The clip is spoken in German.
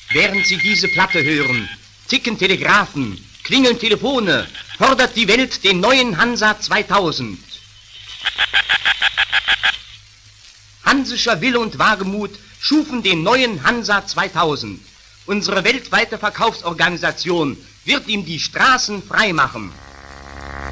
Während Sie diese Platte hören, ticken Telegraphen, klingeln Telefone, fordert die Welt den neuen Hansa 2000. Hansischer Wille und Wagemut schufen den neuen Hansa 2000. Unsere weltweite Verkaufsorganisation wird ihm die Straßen freimachen.